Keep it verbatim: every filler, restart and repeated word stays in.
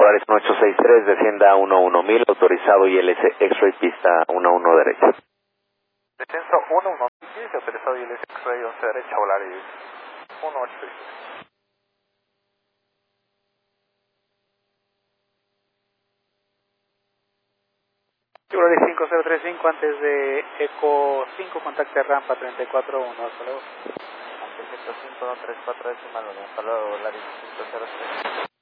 Polaris uno ocho seis tres, descienda uno uno mil, autorizado I L S X-Ray pista uno uno derecha. Descenso uno uno mil, autorizado I L S X-Ray once derecha, Polaris uno ocho seis tres. Polaris cinco cero tres cinco, antes de Eco cinco, contacte rampa treinta y cuatro uno, hasta luego. Antes de Eco cinco, no tres cuatro decimal uno, hasta luego, Polaris cinco cero tres.